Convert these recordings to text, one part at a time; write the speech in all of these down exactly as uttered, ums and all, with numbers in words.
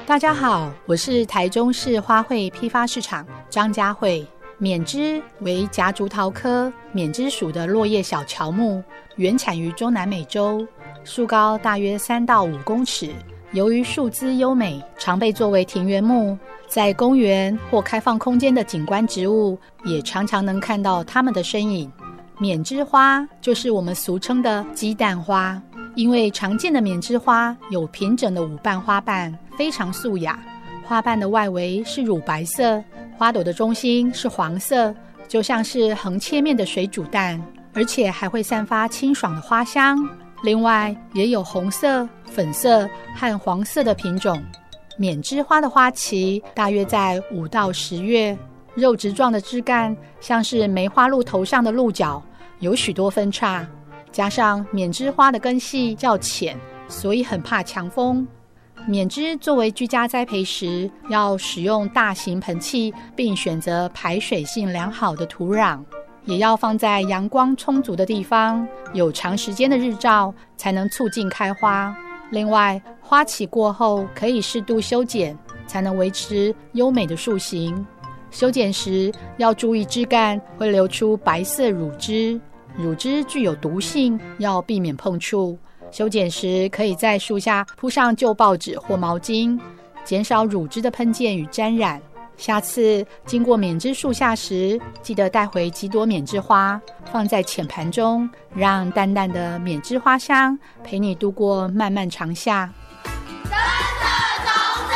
大家好，我是台中市花卉批发市场张佳慧。缅栀为夹竹桃科缅栀属的落叶小乔木，原产于中南美洲，树高大约三到五公尺。由于树姿优美，常被作为庭园木，在公园或开放空间的景观植物也常常能看到它们的身影。缅栀花就是我们俗称的鸡蛋花，因为常见的缅栀花有平整的五瓣花瓣，非常素雅，花瓣的外围是乳白色，花朵的中心是黄色，就像是横切面的水煮蛋，而且还会散发清爽的花香。另外也有红色、粉色和黄色的品种。缅栀花的花期大约在五到十月，肉质状的枝干像是梅花鹿头上的鹿角，有许多分叉，加上缅栀花的根系较浅，所以很怕强风。缅栀作为居家栽培时，要使用大型盆器，并选择排水性良好的土壤，也要放在阳光充足的地方，有长时间的日照，才能促进开花。另外，花期过后可以适度修剪，才能维持优美的树形。修剪时要注意枝干会流出白色乳汁，乳汁具有毒性，要避免碰触。修剪时可以在树下铺上旧报纸或毛巾，减少乳汁的喷溅与沾染。下次经过缅栀树下时，记得带回几朵缅栀花，放在浅盘中，让淡淡的缅栀花香陪你度过漫漫长夏。 跟着种子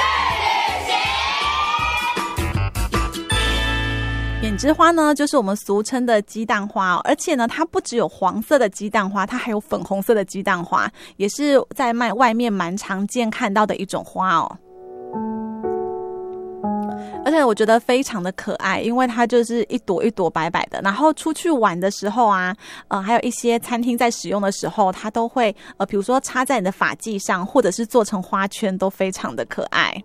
去旅行。 缅栀花呢，就是我们俗称的鸡蛋花、哦、而且呢，它不只有黄色的鸡蛋花，它还有粉红色的鸡蛋花，也是在卖外面蛮常见看到的一种花哦。而且我觉得非常的可爱，因为它就是一朵一朵白白的，然后出去玩的时候啊，呃，还有一些餐厅在使用的时候，它都会呃，比如说插在你的发髻上，或者是做成花圈，都非常的可爱。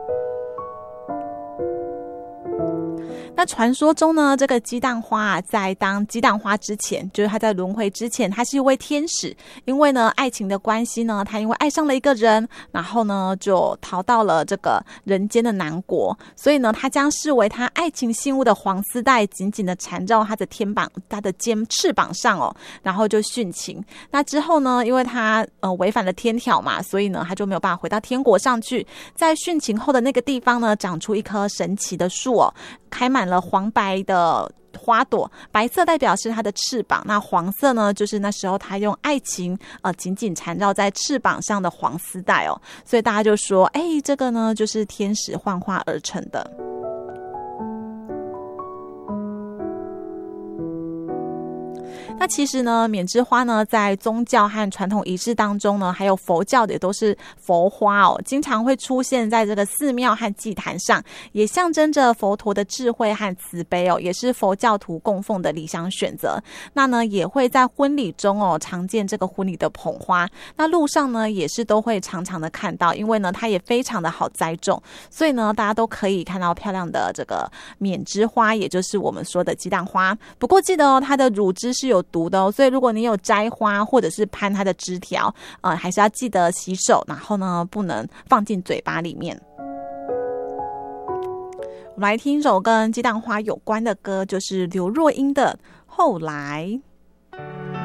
那传说中呢，这个鸡蛋花啊，在当鸡蛋花之前，就是它在轮回之前，它是一位天使。因为呢，爱情的关系呢，他因为爱上了一个人，然后呢，就逃到了这个人间的南国。所以呢，他将视为他爱情信物的黄丝带紧紧的缠绕他的天膀、他的肩翅膀上哦，然后就殉情。那之后呢，因为他呃违反了天条嘛，所以呢，他就没有办法回到天国上去。在殉情后的那个地方呢，长出一棵神奇的树哦，开满了黄白的花朵，白色代表是它的翅膀，那黄色呢，就是那时候他用爱情呃紧紧缠绕在翅膀上的黄丝带哦，所以大家就说，哎，这个呢就是天使幻化而成的。那其实呢，缅栀花呢，在宗教和传统仪式当中呢，还有佛教的也都是佛花哦，经常会出现在这个寺庙和祭坛上，也象征着佛陀的智慧和慈悲哦，也是佛教徒供奉的理想选择。那呢，也会在婚礼中哦，常见这个婚礼的捧花。那路上呢，也是都会常常的看到，因为呢，它也非常的好栽种，所以呢，大家都可以看到漂亮的这个缅栀花，也就是我们说的鸡蛋花。不过记得哦，它的乳汁是有毒的哦，所以如果你有摘花或者是攀它的枝条，呃，还是要记得洗手，然后呢，不能放进嘴巴里面。我们来听一首跟鸡蛋花有关的歌，就是刘若英的《后来》。